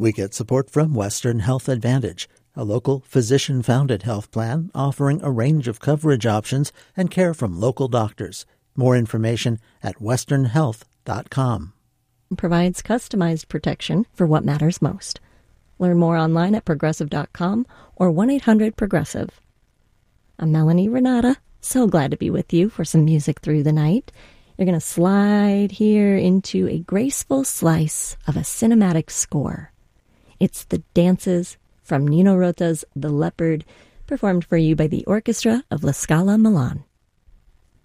We get support from Western Health Advantage, a local physician-founded health plan offering a range of coverage options and care from local doctors. More information at westernhealth.com. Provides customized protection for what matters most. Learn more online at progressive.com or 1-800-PROGRESSIVE. I'm Melanie Renata. So glad to be with you for some music through the night. You're going to slide here into a graceful slice of a cinematic score. It's the dances from Nino Rota's The Leopard, performed for you by the Orchestra of La Scala Milan.